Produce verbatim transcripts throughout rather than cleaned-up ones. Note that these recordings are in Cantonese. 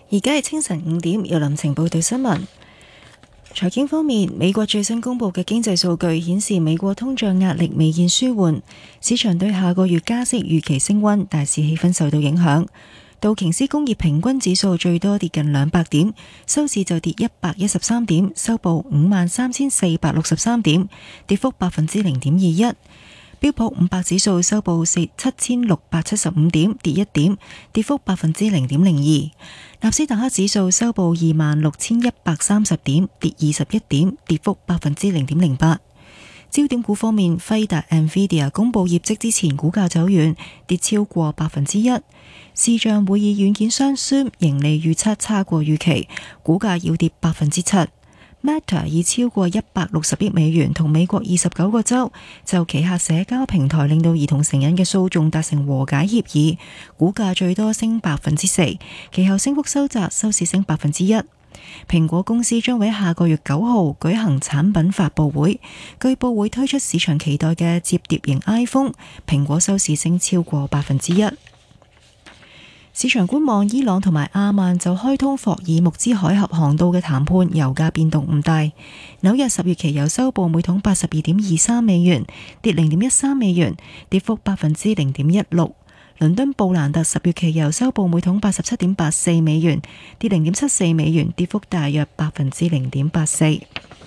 而家係清晨五點，由林晴報道新聞。財經方面，美國最新公布嘅經濟數據顯示，美國通脹壓力未見舒緩，市場對下個月加息預期升溫，大市氣氛受到影響。道瓊斯工業平均指數最多跌近兩百點，收市就跌一百一十三點，收報五萬三千四百六十三點，跌幅百分之零點二一。標普五百指數收報七千六百七十五點，跌一點，跌幅百分之零點零二。納斯達克指數收報二萬六千一百三十點，跌二十一點，跌幅百分之零點零八。焦點股方面，輝達 Nvidia 公布業績之前，股價走軟，跌超過百分之一。視像會議軟件商 Zoom 盈利預測差過預期，股價要跌百分之七。Meta 以超過一百六十億美元同美國二十九個州就旗下社交平台令到兒童成癮嘅訴訟達成和解協議，股價最多升百分之四，其後升幅收窄，收市升百分之一。蘋果公司將會喺下個月九號舉行產品發佈會，據報會推出市場期待嘅摺疊型 iPhone， 蘋果收市升超過百分之一。市場觀望伊朗同埋阿曼就開通霍爾木茲海峽航道嘅談判，油價變動唔大。紐約十月期油收報每桶八十二點二三美元，跌零點一三美元，跌幅百分之零點一六。倫敦布蘭特十月期油收報每桶八十七點八四美元，跌零點七四美元，跌幅大約百分之零點八四。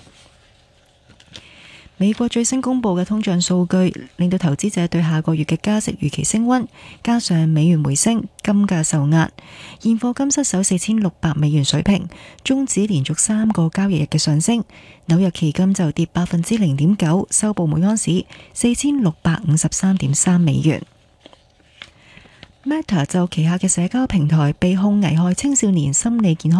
美國最新公布嘅通脹數據，令到投資者對下個月嘅加息預期升溫，加上美元回升，金價受壓，現貨金失守四千六百美元水平，終止連續三個交易日嘅上升。紐約期金就跌百分之零點九，收報每盎司四千六百五十三點三美元。Meta 就旗下嘅社交平台被控危害青少年心理健康